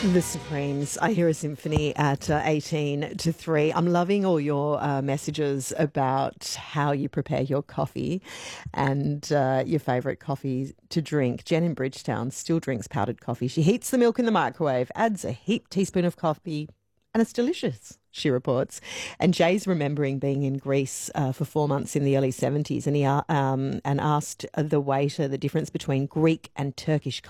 The Supremes, I Hear a Symphony at 18 to 3. I'm loving all your messages about how you prepare your coffee and your favourite coffee to drink. Jen in Bridgetown still drinks powdered coffee. She heats the milk in the microwave, adds a heaped teaspoon of coffee, and it's delicious, she reports. And Jay's remembering being in Greece for 4 months in the early 70s, and he and asked the waiter the difference between Greek and Turkish coffee.